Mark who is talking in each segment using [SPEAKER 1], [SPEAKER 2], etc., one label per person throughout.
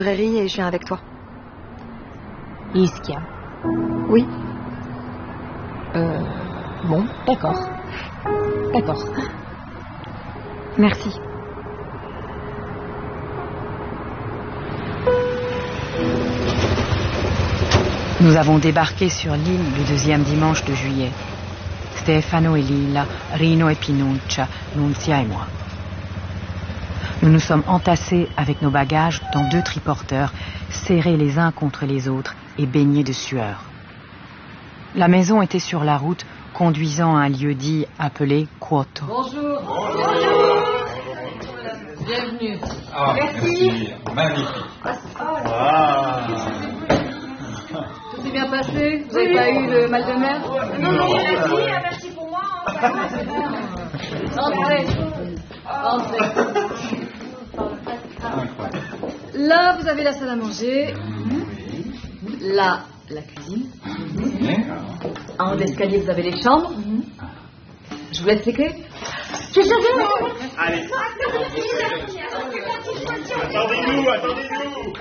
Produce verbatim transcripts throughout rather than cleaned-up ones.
[SPEAKER 1] librairie et je viens avec toi.
[SPEAKER 2] Ischia.
[SPEAKER 1] Oui.
[SPEAKER 2] Euh... Bon, d'accord. D'accord.
[SPEAKER 1] Merci.
[SPEAKER 3] Nous avons débarqué sur l'île le deuxième dimanche de juillet. Stefano et Lilla, Rino et Pinuccia, Nunzia et moi. Nous nous sommes entassés avec nos bagages dans deux triporteurs, serrés les uns contre les autres et baignés de sueur. La maison était sur la route conduisant à un lieu-dit appelé Quoto.
[SPEAKER 4] Bonjour. Bonjour. Bienvenue.
[SPEAKER 5] Ah, merci. merci. Magnifique. Ah.
[SPEAKER 4] Tout s'est bien passé? Vous n'avez oui. pas eu le mal de mer?
[SPEAKER 6] Non, non, merci, merci pour moi.
[SPEAKER 4] Entrez. Entrez. Là, vous avez la salle à manger. Là, la cuisine. En haut de l'escalier, vous avez les chambres. Je vous laisse les clés.
[SPEAKER 5] Allez. Attendez-nous, attendez-nous.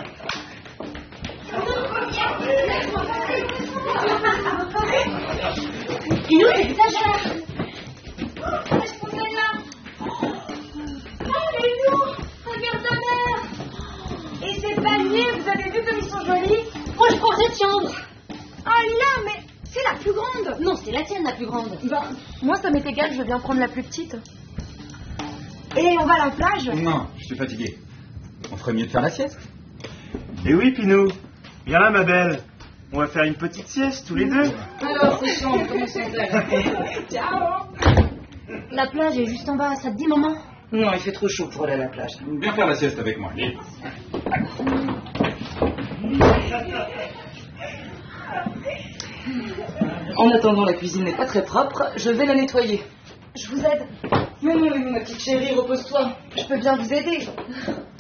[SPEAKER 6] Pinou, t'exagères. Qu'est-ce qu'on fait là? Oh, les loups, regarde ta mère. Et ces paniers, vous avez vu comme ils sont jolis? Moi, je prends cette chambre. Ah là, mais c'est la plus grande. Non, c'est la tienne, la plus grande.
[SPEAKER 1] Bah, moi, ça m'est égal, je veux bien prendre la plus petite. Et on va à la plage?
[SPEAKER 5] Non, je suis fatigué. On ferait mieux de faire la sieste.
[SPEAKER 7] Eh oui, Pinou. Viens là, ma belle. On va faire une petite sieste, tous les deux.
[SPEAKER 4] Alors, c'est chiant, comment c'est clair?
[SPEAKER 6] Ciao. La plage est juste en bas, ça te dit, maman?
[SPEAKER 8] Non, il fait trop chaud pour aller à la plage.
[SPEAKER 5] Viens faire la sieste avec moi. Allez.
[SPEAKER 8] En attendant, la cuisine n'est pas très propre, je vais la nettoyer.
[SPEAKER 1] Je vous aide.
[SPEAKER 8] Non, non, ma petite chérie, repose-toi.
[SPEAKER 1] Je peux bien vous aider.